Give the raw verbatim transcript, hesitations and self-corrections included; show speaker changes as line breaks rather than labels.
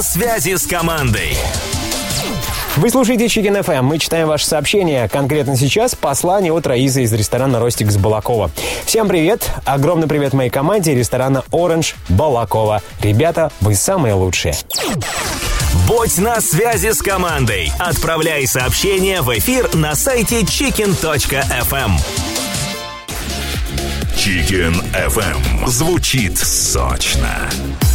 Связи с командой.
Вы слушаете Chicken эф эм. Мы читаем ваши сообщения. Конкретно сейчас послание от Раисы из ресторана «Ростик» с Балакова. Всем привет. Огромный привет моей команде ресторана «Оранж» Балакова. Ребята, вы самые лучшие.
Будь на связи с командой. Отправляй сообщения в эфир на сайте чикен точка эф эм.
Chicken эф эм звучит сочно.